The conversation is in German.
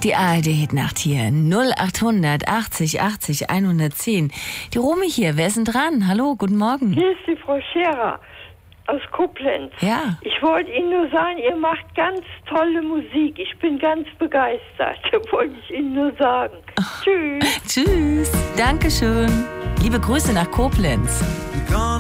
Die ARD-Hitnacht hier, 0800 80 80 110. Die Romy hier, wer ist denn dran? Hallo, guten Morgen. Hier ist die Frau Scherer aus Koblenz. Ja. Ich wollte Ihnen nur sagen, ihr macht ganz tolle Musik. Ich bin ganz begeistert. Wollte ich Ihnen nur sagen. Tschüss. Tschüss. Dankeschön. Liebe Grüße nach Koblenz.